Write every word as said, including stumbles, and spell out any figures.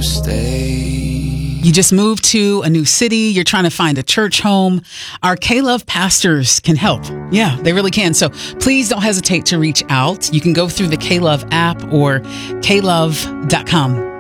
to stay. You just moved to a new city. You're trying to find a church home. Our K-Love pastors can help. Yeah, they really can. So please don't hesitate to reach out. You can go through the K-Love app or K love dot com.